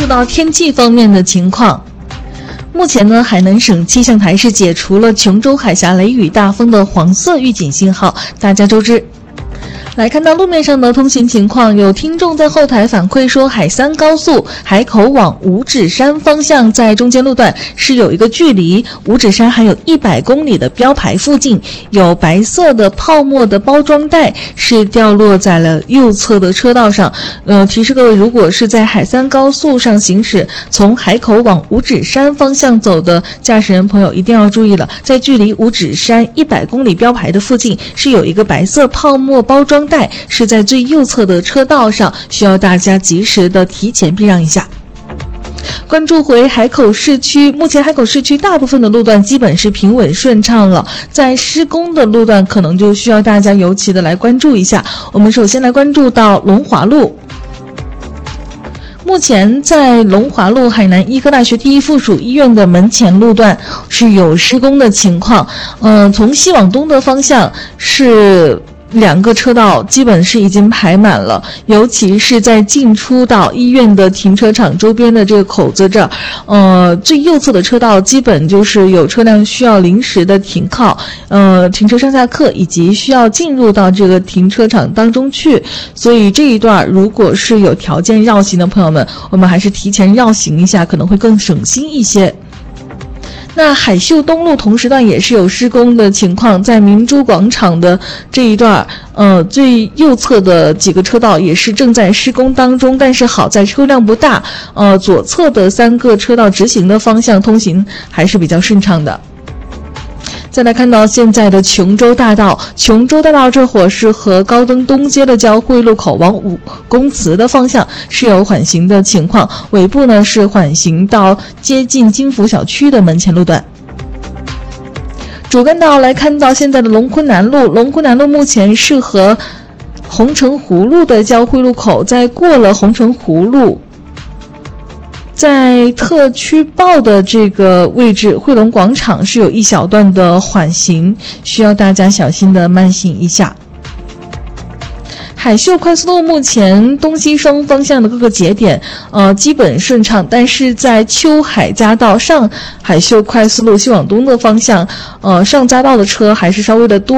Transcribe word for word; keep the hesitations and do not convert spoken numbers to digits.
到天气方面的情况。目前呢，海南省气象台是解除了琼州海峡雷雨大风的黄色预警信号，大家周知。来看到路面上的通行情况，有听众在后台反馈说，海三高速海口往五指山方向在中间路段是有一个距离五指山还有一百公里的标牌附近，有白色的泡沫的包装袋是掉落在了右侧的车道上。呃，提示各位，如果是在海三高速上行驶，从海口往五指山方向走的驾驶人朋友一定要注意了，在距离五指山一百公里标牌的附近是有一个白色泡沫包装袋，是在最右侧的车道上，需要大家及时的提前避让一下。关注回海口市区，目前海口市区大部分的路段基本是平稳顺畅了，在施工的路段可能就需要大家尤其的来关注一下。我们首先来关注到龙华路。目前在龙华路海南医科大学第一附属医院的门前路段是有施工的情况，呃，从西往东的方向是两个车道基本是已经排满了，尤其是在进出到医院的停车场周边的这个口子这儿，呃，最右侧的车道基本就是有车辆需要临时的停靠，呃，停车上下客以及需要进入到这个停车场当中去，所以这一段如果是有条件绕行的朋友们，我们还是提前绕行一下，可能会更省心一些。那海秀东路同时段也是有施工的情况，在明珠广场的这一段，呃，最右侧的几个车道也是正在施工当中，但是好在车辆不大，呃，左侧的三个车道直行的方向通行还是比较顺畅的。再来看到现在的琼州大道，琼州大道这会儿是和高登东街的交汇路口往五公祠的方向是有缓行的情况，尾部呢是缓行到接近金福小区的门前路段。主干道来看到现在的龙昆南路，龙昆南路目前是和红城湖路的交汇路口，在过了红城湖路，在特区报的这个位置，汇龙广场是有一小段的缓行，需要大家小心的慢行一下。海秀快速路目前东西双方向的各个节点，呃，基本顺畅，但是在秋海匝道上海秀快速路西往东的方向，呃，上匝道的车还是稍微的多。